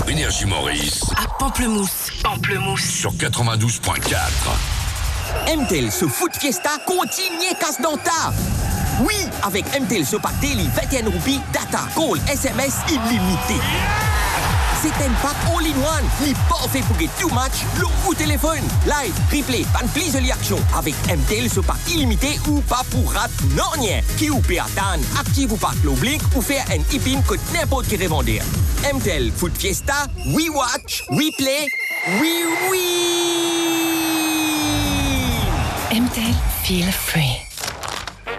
Énergie Maurice. À Pamplemousse. Sur 92.4. MTEL ce foot fiesta continue casse denta. Oui, avec MTEL ce pack daily 21 roupies, data, call, SMS illimité. C'est un pack all-in-one, li parfait pour get tout match, l'eau au téléphone. Live, replay, pan please de l'action. Avec MTEL ce pack illimité ou pas pour rate non rien. Qui ou peut attendre, active ou pack l'eau blink ou faire un e-pin que n'importe qui revendeur. MTEL foot fiesta, we watch, we play, we win. MTEL, feel free.